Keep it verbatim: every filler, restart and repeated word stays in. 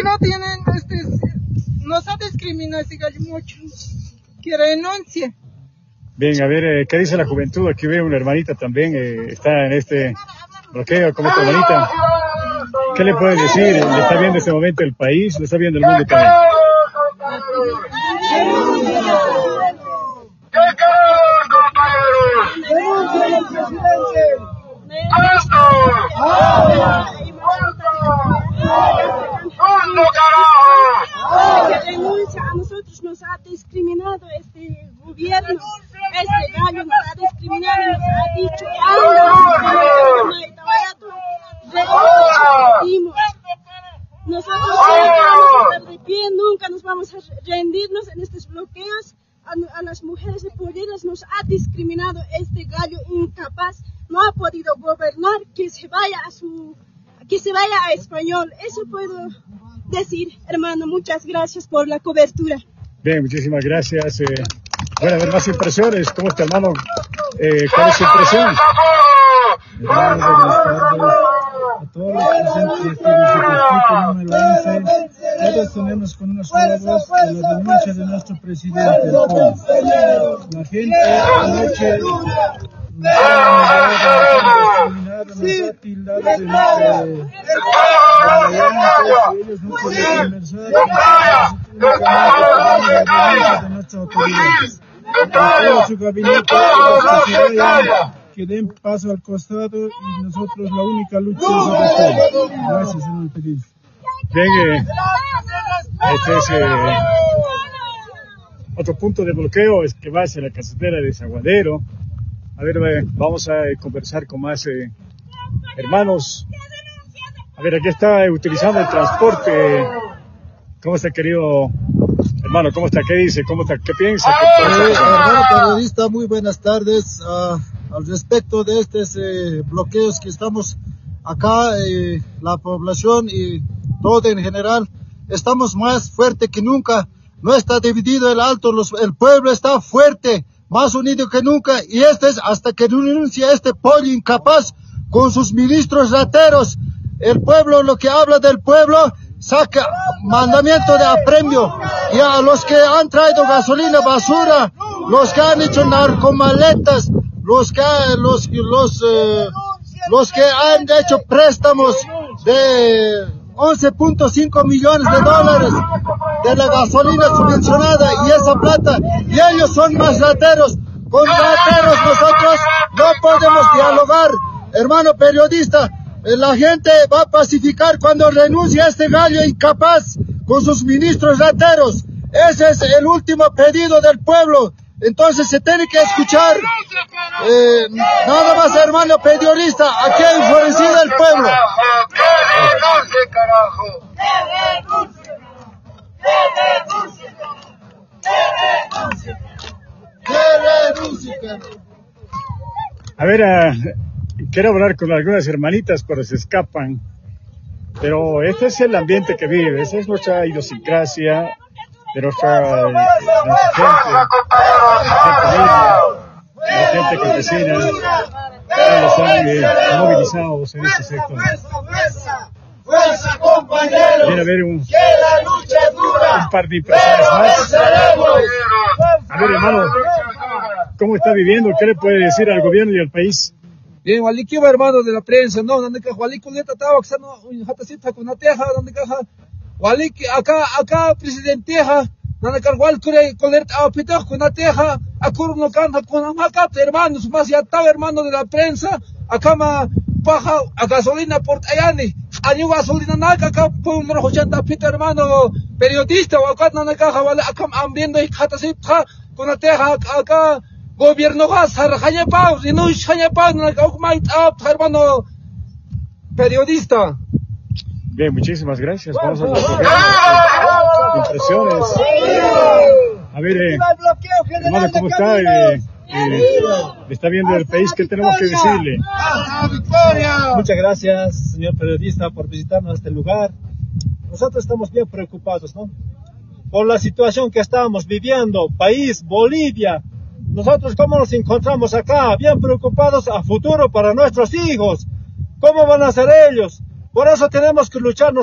no tienen, este, nos ha discriminado ese gallo mucho, que renuncie. Bien, a ver, eh, ¿qué dice la juventud? Aquí veo una hermanita también, eh, está en este bloqueo. ¿Cómo está, hermanita? ¿Qué le puede decir? ¿Le está viendo este momento el país? ¿Le está viendo el mundo también? Que renuncia a nosotros, nos ha discriminado este gobierno, este gallo nos ha discriminado, nos ha dicho nosotros vamos a estar de pie, nunca nos vamos a rendirnos en estos bloqueos. A, a las mujeres de Polleras nos ha discriminado este gallo incapaz, no ha podido gobernar, que se vaya a su, que se vaya a español. Eso puedo decir, hermano. Muchas gracias por la cobertura. Bien, muchísimas gracias. Eh, bueno, a ver, más impresiones. ¿Cómo está, hermano? Eh, ¿Cuál es su impresión? Hermano, buenas tardes. A todos los presentes de este número once, todos tenemos con una sola voz la denuncia de nuestro presidente. La gente anoche nos ha tildado de ellos no pueden conversar de nuestras autoridades. Todo su gabinete que den paso al costado y nosotros la única lucha es abajo. Gracias, señor periodista. Bien, eh, este es eh, otro punto de bloqueo, es que va hacia la carretera de Desaguadero. A ver, eh, vamos a eh, conversar con más eh, hermanos. A ver, aquí está eh, utilizando el transporte. ¿Cómo está, querido hermano? ¿Cómo está? ¿Qué dice? ¿Cómo está? ¿Qué piensa? ¿Qué piensa? Eh, hermano periodista, muy buenas tardes. Uh, al respecto de estos eh, bloqueos que estamos acá, eh, la población y todo en general, estamos más fuerte que nunca. No está dividido el alto, los, el pueblo está fuerte, más unido que nunca, y este es hasta que renuncie este pollo incapaz con sus ministros rateros. El pueblo, lo que habla del pueblo, saca mandamiento de apremio, y a los que han traído gasolina basura, los que han hecho narcomaletas, los que los los eh, los que han hecho préstamos de once punto cinco millones de dólares de la gasolina subvencionada, y esa plata, y ellos son más rateros. Con rateros nosotros no podemos dialogar, hermano periodista. La gente va a pacificar cuando renuncie a este gallo incapaz con sus ministros rateros. Ese es el último pedido del pueblo. Entonces se tiene que escuchar. Eh, nada más, hermano periodista, aquí ha enfurecido el pueblo. ¡Que renuncie, carajo! ¡Que renuncie! ¡Que renuncie! ¡Que renuncie! A ver, uh, quiero hablar con algunas hermanitas, pero se escapan. Pero este es el ambiente que vive, esa es nuestra idiosincrasia de nuestra, de nuestra gente, la gente campesina, todos están eh, movilizados en este sector. ¡Fuerza, compañeros! Viene a ver un, ¡Que la lucha es dura! un par de impresiones más. A ver, hermano, ¿cómo está viviendo? ¿Qué le puede decir al gobierno y al país? Bien, Walikiwa, hermano de la prensa, no, donde que Walikuleta estaba, que no, Hatasita con la teja, donde que Waliki, acá, acá, presidenteja, donde que Walkure, Coleta, Apito, con la teja, Akur no canta con Amacate, hermanos, más ya estaba, hermano de la prensa, acá ma, paja, a gasolina por Ayani, año gasolina naca, acá, por un ochenta pito, hermano, periodista, o acá, no, acá, acá, ambiendo y Hatasita, con la teja, acá, gobierno gas, harjanya pau, no hanya pau, no hermano periodista. Bien, muchísimas gracias. Vamos a recoger impresiones. A ver, eh, hermano, ¿cómo está? Eh, eh, está viendo el país, ¿qué tenemos que decirle? Muchas gracias, señor periodista, por visitarnos a este lugar. Nosotros estamos bien preocupados, ¿no? Por la situación que estamos viviendo, país, Bolivia. Nosotros, ¿cómo nos encontramos acá? Bien preocupados a futuro para nuestros hijos. ¿Cómo van a ser ellos? Por eso tenemos que luchar.